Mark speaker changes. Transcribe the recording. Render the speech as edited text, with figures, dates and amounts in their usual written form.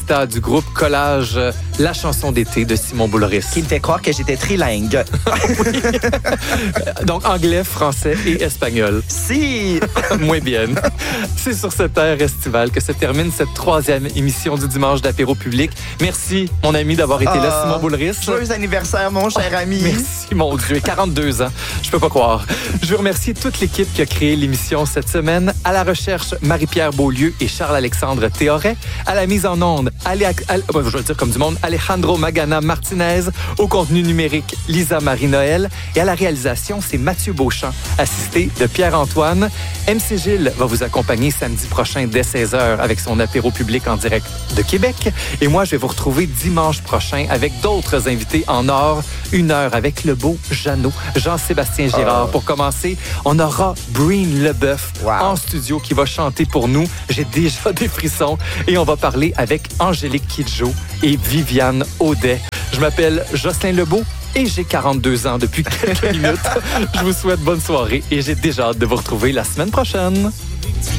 Speaker 1: Rosetta du groupe Collage, la chanson d'été de Simon Boulris.
Speaker 2: Qui me fait croire que j'étais trilingue.
Speaker 1: Donc, anglais, français et espagnol.
Speaker 2: Si!
Speaker 1: Moins bien. C'est sur cette air estivale que se termine cette 3e émission du dimanche d'Apéro Public. Merci, mon ami, d'avoir été là, Simon Boulris.
Speaker 2: Joyeux anniversaire, mon cher ami.
Speaker 1: Merci, mon Dieu. 42 ans. Je peux pas croire. Je veux remercier toute l'équipe qui a créé l'émission cette semaine. À la recherche, Marie-Pierre Beaulieu et Charles-Alexandre Théoret. À la mise en onde, je veux dire comme du monde, Alejandro Magana Martinez. Au contenu numérique, Lisa Marie-Noël. Et à la réalisation, c'est Mathieu Beauchamp, assisté de Pierre-Antoine. MC Gilles va vous accompagner samedi prochain dès 16h avec son apéro public en direct de Québec. Et moi, je vais vous retrouver dimanche prochain avec d'autres invités en or. 1 heure avec le beau Jeannot, Jean-Sébastien Girard. Pour commencer, on aura Breen Leboeuf en studio qui va chanter pour nous. J'ai déjà des frissons. Et on va parler avec Angélique Kidjo et Viviane Audet. Je m'appelle Jocelyn Lebeau et j'ai 42 ans depuis quelques minutes. Je vous souhaite bonne soirée et j'ai déjà hâte de vous retrouver la semaine prochaine.